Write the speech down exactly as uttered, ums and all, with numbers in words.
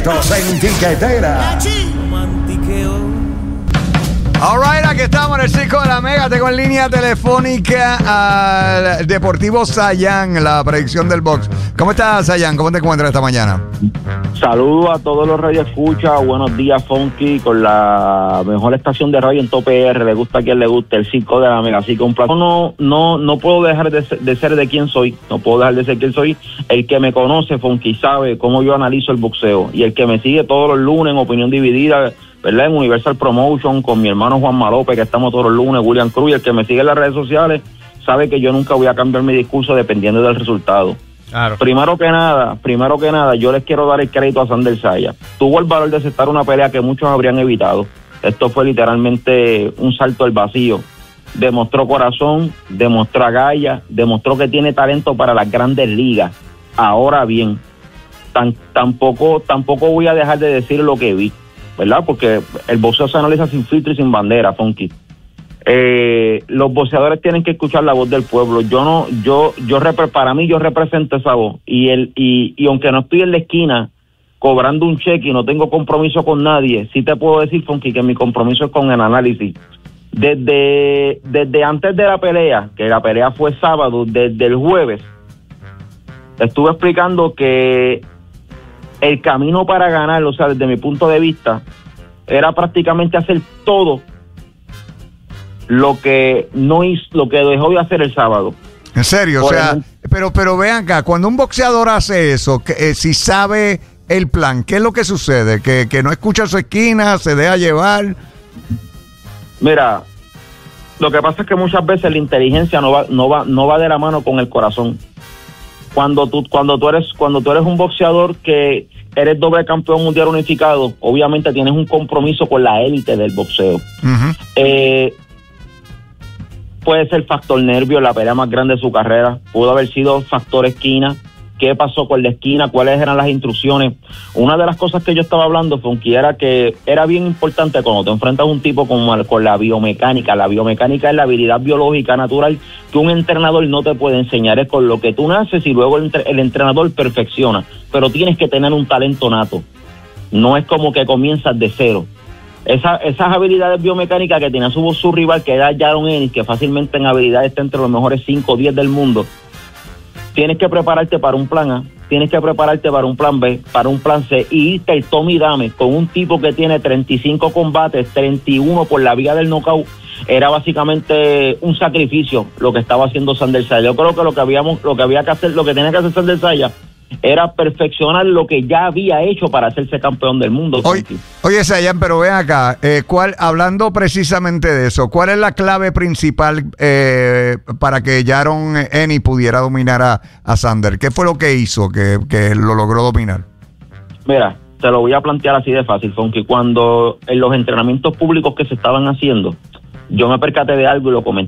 Boletos en Tiquetera. All right, aquí estamos en el Circo de la Mega. Tengo en línea telefónica al Deportivo Sayán, la predicción del box. ¿Cómo estás, Sayán? ¿Cómo te encuentras esta mañana? Saludos a todos los radioescuchas. Buenos días, Funky, con la mejor estación de radio en Top P R. Le gusta a quien le guste, el Circo de la Mega. Así que un placer. No, no, no puedo dejar de ser, de ser de quien soy. No puedo dejar de ser quien soy. El que me conoce, Funky, sabe cómo yo analizo el boxeo. Y el que me sigue todos los lunes en Opinión Dividida, ¿verdad? En Universal Promotion, con mi hermano Juan López, que estamos todos los lunes, William Cruz, y el que me sigue en las redes sociales, sabe que yo nunca voy a cambiar mi discurso dependiendo del resultado. Claro. Primero que nada, primero que nada, yo les quiero dar el crédito a Sander Saya. Tuvo el valor de aceptar una pelea que muchos habrían evitado. Esto fue literalmente un salto al vacío. Demostró corazón, demostró agallas, demostró que tiene talento para las grandes ligas. Ahora bien, tan, tampoco, tampoco voy a dejar de decir lo que vi, ¿verdad? Porque el boxeo se analiza sin filtro y sin bandera, Funky. Eh, los boxeadores tienen que escuchar la voz del pueblo. Yo no, yo, yo repre, para mí yo represento esa voz y el y, y aunque no estoy en la esquina cobrando un cheque y no tengo compromiso con nadie, sí te puedo decir, Funky, que mi compromiso es con el análisis. Desde desde antes de la pelea, que la pelea fue sábado, desde el jueves estuve explicando que el camino para ganar, o sea, desde mi punto de vista, era prácticamente hacer todo lo que no hizo, lo que dejó de hacer el sábado. En serio, Por o sea, ejemplo, pero pero vean acá, cuando un boxeador hace eso, que, eh, si sabe el plan, ¿qué es lo que sucede? Que, que no escucha su esquina, se deja llevar. Mira, lo que pasa es que muchas veces la inteligencia no va, no va, no va de la mano con el corazón. Cuando tú, cuando tú eres, cuando tú eres un boxeador que eres doble campeón mundial unificado, obviamente tienes un compromiso con la élite del boxeo. Uh-huh. Eh, puede ser factor nervio, la pelea más grande de su carrera. Pudo haber sido factor esquina. ¿Qué pasó con la esquina? ¿Cuáles eran las instrucciones? Una de las cosas que yo estaba hablando, Funky, era que era bien importante cuando te enfrentas a un tipo con, con la biomecánica. La biomecánica es la habilidad biológica natural que un entrenador no te puede enseñar. Es con lo que tú naces y luego el, el entrenador perfecciona. Pero tienes que tener un talento nato. No es como que comienzas de cero. Esa, esas habilidades biomecánicas que tenía su, su rival, que era Jaron Ennis, que fácilmente en habilidades está entre los mejores cinco o diez del mundo. Tienes que prepararte para un plan A, tienes que prepararte para un plan B, para un plan C, y irte el Tommy Dame con un tipo que tiene treinta y cinco combates, treinta y uno por la vía del knockout. Era básicamente un sacrificio lo que estaba haciendo Sander Saya. Yo creo que lo que habíamos, lo que había que hacer, lo que tenía que hacer Sander Saya era perfeccionar lo que ya había hecho para hacerse campeón del mundo. Oye, oye Sayán, pero ven acá, eh, ¿cuál, hablando precisamente de eso, ¿cuál es la clave principal eh, para que Jaron Ennis pudiera dominar a, a Sander? ¿Qué fue lo que hizo que, que lo logró dominar? Mira, te lo voy a plantear así de fácil, Funky. Cuando en los entrenamientos públicos que se estaban haciendo, yo me percaté de algo y lo comenté